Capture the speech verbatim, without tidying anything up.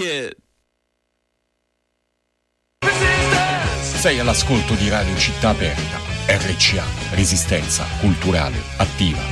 kid. Sei all'ascolto di Radio Città Aperta, R C A, Resistenza Culturale Attiva.